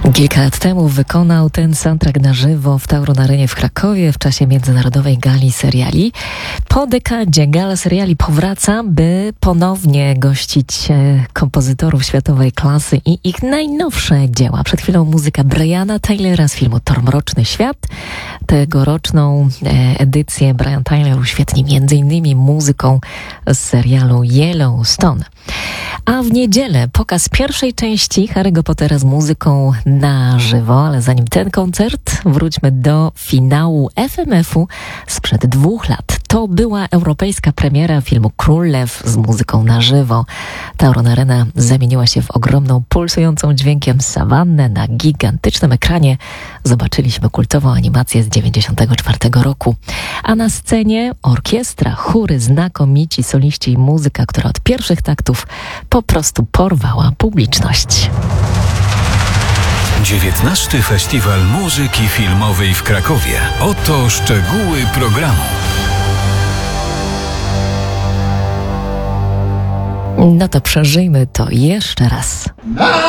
Kilka lat temu wykonał ten soundtrack na żywo w Tauron Arenie w Krakowie w czasie międzynarodowej gali seriali. Po dekadzie gala seriali powraca, by ponownie gościć kompozytorów światowej klasy i ich najnowsze dzieła. Przed chwilą muzyka Briana Tylera z filmu Thor: Mroczny Świat. Tegoroczną edycję Brian Tyler uświetni m.in. muzyką z serialu Yellowstone. A w niedzielę pokaz pierwszej części Harry'ego Pottera z muzyką na żywo, ale zanim ten koncert, wróćmy do finału FMF-u sprzed 2 lat. To była europejska premiera filmu Król Lew z muzyką na żywo. Tauron Arena zamieniła się w ogromną, pulsującą dźwiękiem sawannę. Na gigantycznym ekranie zobaczyliśmy kultową animację z 1994 roku. A na scenie orkiestra, chóry, znakomici soliści i muzyka, która od pierwszych taktów po prostu porwała publiczność. 19. Festiwal Muzyki Filmowej w Krakowie. Oto szczegóły programu. No to przeżyjmy to jeszcze raz.